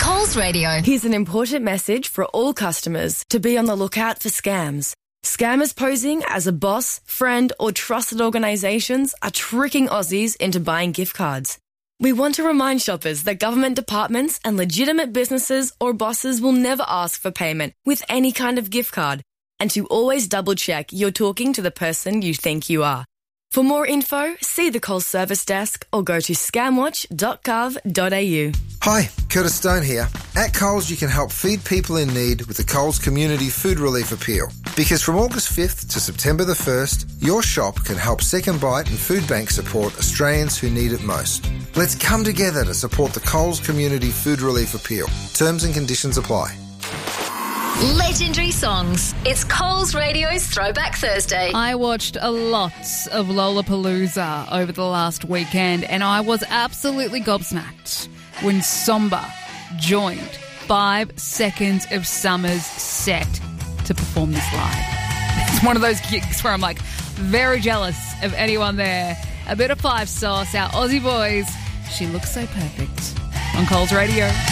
Coles Radio. Here's an important message for all customers to be on the lookout for scams. Scammers posing as a boss, friend or trusted organisations are tricking Aussies into buying gift cards. We want to remind shoppers that government departments and legitimate businesses or bosses will never ask for payment with any kind of gift card, and to always double-check you're talking to the person you think you are. For more info, see the Coles Service Desk or go to scamwatch.gov.au. Hi, Curtis Stone here. At Coles, you can help feed people in need with the Coles Community Food Relief Appeal. Because from August 5th to September the 1st, your shop can help Second Bite and Food Bank support Australians who need it most. Let's come together to support the Coles Community Food Relief Appeal. Terms and conditions apply. Legendary songs. It's Coles Radio's Throwback Thursday. I watched a lot of Lollapalooza over the last weekend, and I was absolutely gobsmacked when Somba joined 5 Seconds of Summer's set to perform this live. It's one of those gigs where I'm like very jealous of anyone there. A bit of 5 Sauce, our Aussie boys. She looks so perfect on Coles Radio.